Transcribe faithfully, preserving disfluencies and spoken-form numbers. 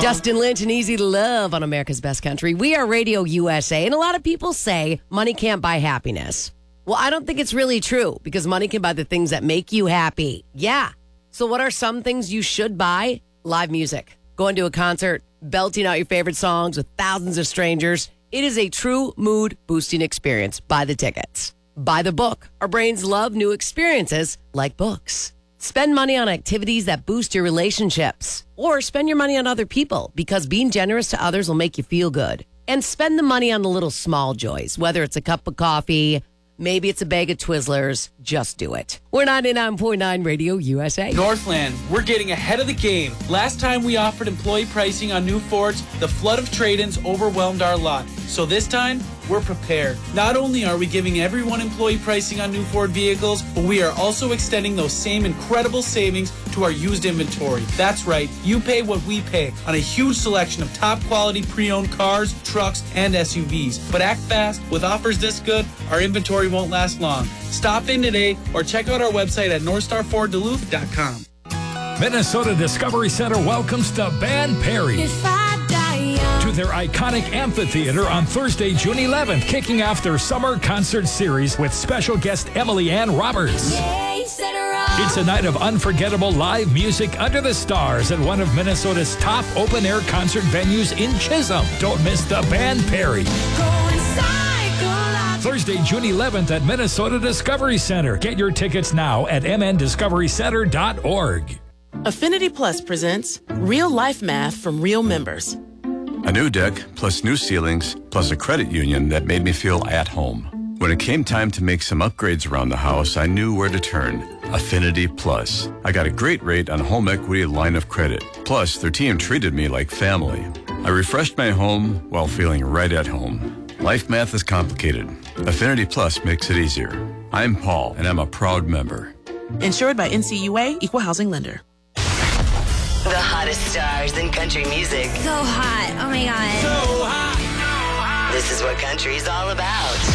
Dustin Lynch and Easy to Love on America's Best Country. We are Radio U S A, and a lot of people say money can't buy happiness. Well, I don't think it's really true because money can buy the things that make you happy. Yeah. So what are some things you should buy? Live music. Going to a concert, belting out your favorite songs with thousands of strangers. It is a true mood-boosting experience. Buy the tickets. Buy the book. Our brains love new experiences like books. Spend money on activities that boost your relationships. Or spend your money on other people because being generous to others will make you feel good. And spend the money on the little small joys, whether it's a cup of coffee, maybe it's a bag of Twizzlers. Just do it. We're ninety-nine point nine Radio U S A. Northland, we're getting ahead of the game. Last time we offered employee pricing on new Fords, the flood of trade-ins overwhelmed our lot. So this time, we're prepared. Not only are we giving everyone employee pricing on new Ford vehicles, but we are also extending those same incredible savings to our used inventory. That's right, you pay what we pay on a huge selection of top-quality pre-owned cars, trucks, and S U Vs. But act fast. With offers this good, our inventory won't last long. Stop in today or check out our website at north star ford duluth dot com. Minnesota Discovery Center welcomes the band Perry If I die young. to their iconic amphitheater on Thursday, June eleventh, kicking off their summer concert series with special guest Emily Ann Roberts. Yeah, you said it wrong. It's a night of unforgettable live music under the stars at one of Minnesota's top open-air concert venues in Chisholm. Don't miss the band Perry. Going psycho. Thursday, June eleventh at Minnesota Discovery Center. Get your tickets now at m n discovery center dot org. Affinity Plus presents Real Life Math from Real Members. A new deck, plus new ceilings, plus a credit union that made me feel at home. When it came time to make some upgrades around the house, I knew where to turn. Affinity Plus. I got a great rate on home equity line of credit. Plus, their team treated me like family. I refreshed my home while feeling right at home. Life math is complicated. Affinity Plus makes it easier. I'm Paul, and I'm a proud member. Insured by N C U A, Equal Housing Lender. The hottest stars in country music. So hot. Oh my God. So hot. This is what country's all about.